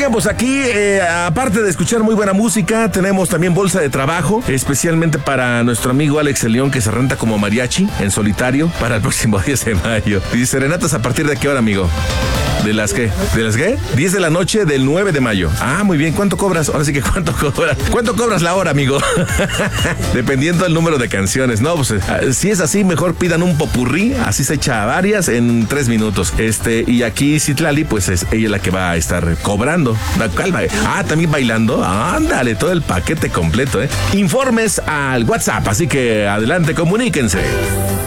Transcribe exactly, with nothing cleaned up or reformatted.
Oigan, pues aquí, eh, aparte de escuchar muy buena música, tenemos también bolsa de trabajo, especialmente para nuestro amigo Alex el León, que se renta como mariachi en solitario para el próximo diez de mayo. Y serenatas, ¿a partir de qué hora, amigo? ¿De las qué? ¿De las qué? diez de la noche del nueve de mayo. Ah, muy bien. ¿Cuánto cobras? Ahora sí que ¿cuánto cobras? ¿Cuánto cobras la hora, amigo? Dependiendo del número de canciones. No, pues si es así, mejor pidan un popurrí. Así se echa varias en tres minutos. Este, y aquí Citlali, pues es ella la que va a estar cobrando. Ah, también bailando. Ándale, todo el paquete completo, ¿eh? Informes al WhatsApp. Así que adelante, comuníquense.